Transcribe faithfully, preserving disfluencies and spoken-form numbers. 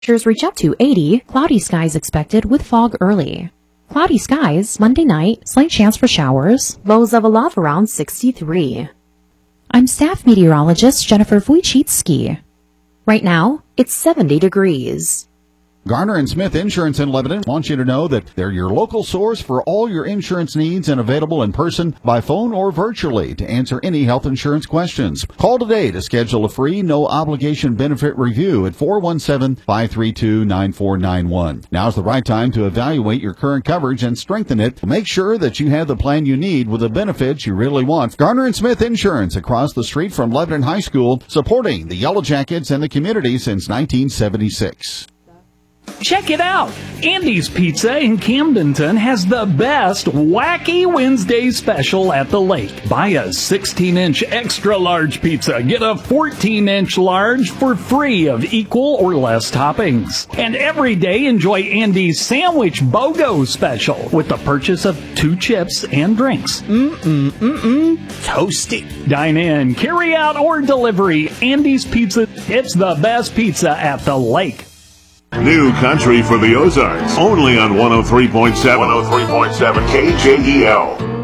Temperatures reach up to eighty. Cloudy skies expected with fog early. Cloudy skies Monday night, slight chance for showers. Lows of a low of around sixty-three. I'm staff meteorologist Jennifer Wojcicki. Right now, it's seventy degrees. Garner and Smith Insurance in Lebanon wants you to know that they're your local source for all your insurance needs and available in person, by phone, or virtually to answer any health insurance questions. Call today to schedule a free, no-obligation benefit review at four one seven, five three two, nine four nine one. Now's the right time to evaluate your current coverage and strengthen it to make sure that you have the plan you need with the benefits you really want. Garner and Smith Insurance across the street from Lebanon High School, supporting the Yellow Jackets and the community since nineteen seventy-six. Check it out! Andy's Pizza in Camdenton has the best Wacky Wednesday special at the lake. Buy a sixteen inch extra large pizza, get a fourteen inch large for free of equal or less toppings. And every day enjoy Andy's Sandwich BOGO special with the purchase of two chips and drinks. Mm-mm, mm-mm, toasty. Dine in, carry out, or delivery. Andy's Pizza, it's the best pizza at the lake. New country for the Ozarks, only on one oh three point seven. one oh three point seven K J E L.